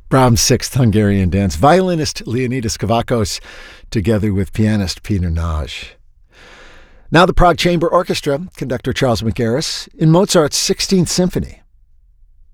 Brahms' Sixth Hungarian Dance. Violinist Leonidas Kavakos, together with pianist Peter Nagy. Now the Prague Chamber Orchestra, conductor Charles McGarris, in Mozart's 16th Symphony.